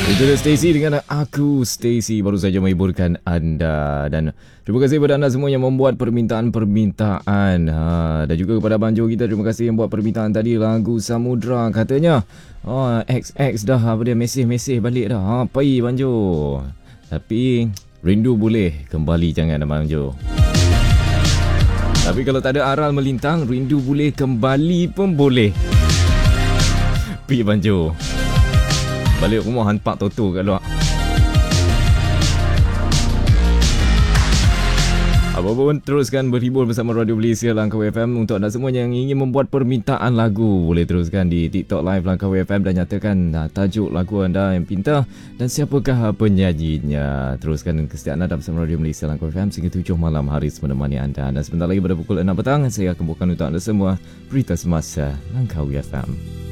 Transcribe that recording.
Itu dia Stacy dengan Aku Stacy baru saja menghiburkan anda. Dan terima kasih kepada anda semua yang membuat permintaan-permintaan. Dan juga kepada Abang Jo kita, terima kasih yang buat permintaan tadi lagu Samudra katanya. XX dah apa dia mesej balik dah. Pai Abang Jo. Tapi rindu boleh kembali, jangan Abang Jo. Tapi kalau tak ada aral melintang, rindu boleh kembali pun boleh. Pi Abang Jo. Balik rumah hanpak Toto kat luar. Apa-apa pun teruskan berhibur bersama Radio Malaysia Langkawi FM. Untuk anda semua yang ingin membuat permintaan lagu, boleh teruskan di TikTok Live Langkawi FM dan nyatakan tajuk lagu anda yang pinta dan siapakah penyanyinya. Teruskan kesetiaan anda bersama Radio Malaysia Langkawi FM sehingga 7 malam hari menemani anda. Dan sebentar lagi pada pukul 6 petang saya akan buka untuk anda semua berita semasa Langkawi FM.